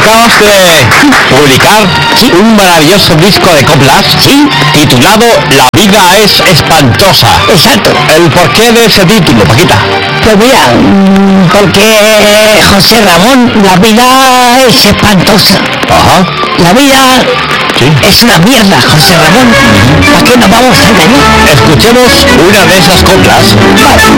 acabas de publicar un maravilloso disco de coplas titulado La vida es espantosa. Exacto. ¿El porqué de ese título, Paquita? Pues mira, porque José Ramón, la vida es espantosa. Ajá. La vida es una mierda, José Ramón. ¿Para qué nos vamos a engañar? Escuchemos una de esas coplas. Vale.